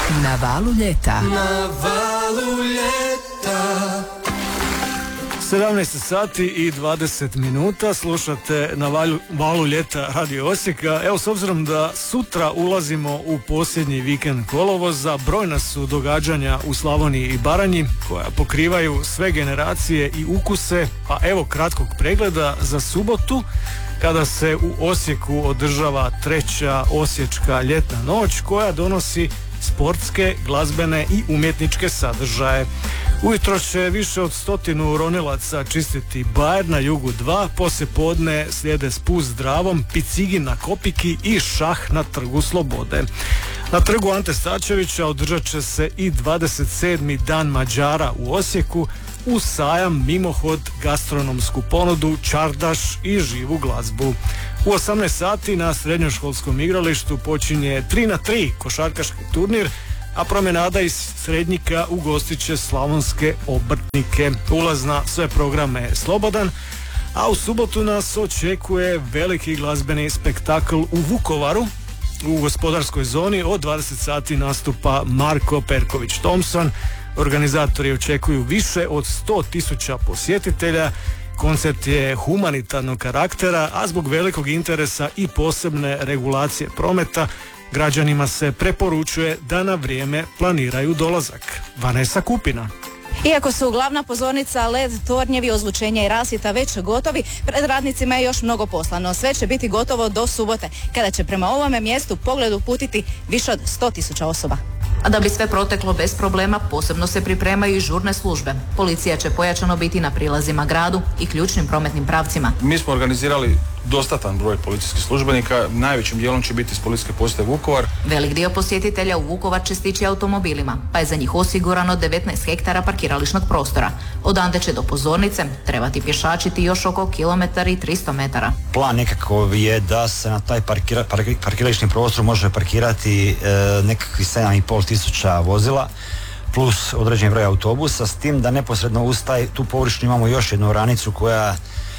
Na valu ljeta. Na valu ljeta. 17 sati i 20 minuta, slušate na valu ljeta Radio Osijeka. Evo, s obzirom da sutra ulazimo u posljednji vikend kolovoza, brojna su događanja u Slavoniji i Baranji koja pokrivaju sve generacije i ukuse, pa evo kratkog pregleda za subotu kada se u Osijeku održava 3. Osječka ljetna noć koja donosi sportske, glazbene i umjetničke sadržaje. Ujutro će više od 100 ronilaca čistiti bajer na Jugu 2, poslijepodne slijede spust Dravom, picigi na Kopiki i šah na Trgu Slobode. Na Trgu Ante Starčevića održat će se i 27. dan Mađara u Osijeku, uz sajam, mimohod, gastronomsku ponudu, čardaš i živu glazbu. U 18 sati na srednjoškolskom igralištu počinje 3x3 košarkaški turnir, a promenada iz Srednjika ugostit će slavonske obrtnike. Ulaz na sve programe je slobodan, a u subotu nas očekuje veliki glazbeni spektakl u Vukovaru. U gospodarskoj zoni od 20 sati nastupa Marko Perković Thompson. Organizatori očekuju više od 100.000 posjetitelja. Koncert je humanitarnog karaktera, a zbog velikog interesa i posebne regulacije prometa građanima se preporučuje da na vrijeme planiraju dolazak. Vanessa Kupina. Iako su glavna pozornica, led, tornjevi, ozvučenja i rasvjeta već gotovi, pred radnicima je još mnogo posla, no sve će biti gotovo do subote, kada će prema ovome mjestu pogled uputiti više od 100.000 osoba. A da bi sve proteklo bez problema, posebno se pripremaju i žurne službe. Policija će pojačano biti na prilazima gradu i ključnim prometnim pravcima. Mi smo organizirali dostatan broj policijskih službenika, najvećim dijelom će biti iz policijske postaje Vukovar. Velik dio posjetitelja u Vukovar će stići automobilima, pa je za njih osigurano 19 hektara parkirališnog prostora. Od Andeče do Pozornice trebati pješačiti još oko 1,3 metara. Plan nekako je da se na taj parkirališni prostor može parkirati nekakvih 7.500 vozila plus određen broj autobusa, s tim da neposredno uz tu površinu imamo još jednu oranicu koja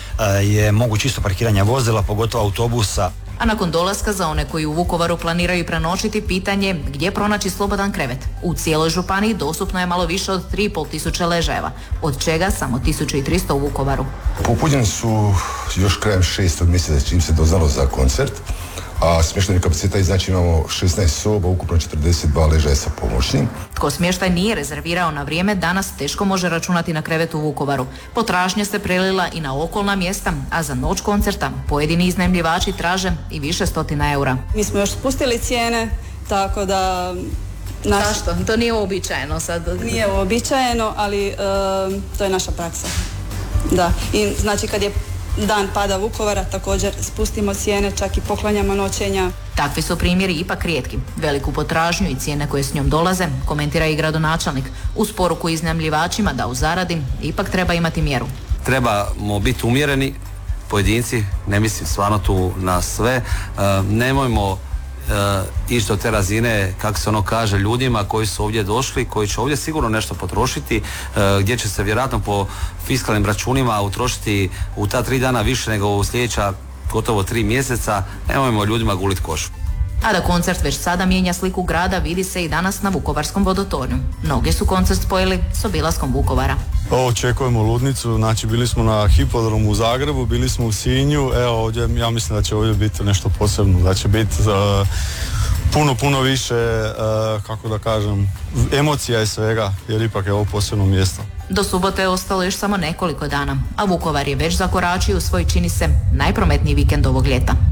je moguće isto parkiranja vozila, pogotovo autobusa. A nakon dolaska za one koji u Vukovaru planiraju prenoćiti, pitanje gdje pronaći slobodan krevet. U cijeloj županiji dostupno je malo više od 3.500 ležajeva, od čega samo 1.300 u Vukovaru. Popunjeni su još krajem 6. mjeseca čim se doznalo za koncert, a smještajni kapacitet, znači imamo 16 soba, ukupno 42 ležaja sa pomoćnim. Tko smještaj nije rezervirao na vrijeme, danas teško može računati na krevet u Vukovaru. Potražnja se prelila i na okolna mjesta, a za noć koncerta pojedini iznajmljivači traže i više stotina eura. Mi smo još spustili cijene, tako da... Zašto? To nije uobičajeno sad? Nije uobičajeno, ali to je naša praksa. Da, i znači kad je dan pada Vukovara, također spustimo cijene, čak i poklanjamo noćenja. Takvi su primjeri ipak rijetki. Veliku potražnju i cijene koje s njom dolaze komentira i gradonačelnik, uz poruku iznajmljivačima da u zaradi ipak treba imati mjeru. Trebamo biti umjereni, pojedinci, ne mislim stvarno tu na sve, nemojmo ići do te razine, kako se ono kaže, ljudima koji su ovdje došli, koji će ovdje sigurno nešto potrošiti, gdje će se vjerojatno po fiskalnim računima utrošiti u ta 3 dana više nego u sljedeća gotovo 3 mjeseca, nemojmo ljudima guliti košu. A da koncert već sada mijenja sliku grada vidi se i danas na Vukovarskom vodotornju. Mnogi su koncert spojili s obilaskom Vukovara. Očekujemo ludnicu, znači bili smo na hipodromu u Zagrebu, bili smo u Sinju, evo ovdje, ja mislim da će ovdje biti nešto posebno, da će biti puno više, kako da kažem, emocija i svega, jer ipak je ovo posebno mjesto. Do subote je ostalo još samo nekoliko dana, a Vukovar je već zakoračio u svoj, čini se, najprometniji vikend ovog ljeta.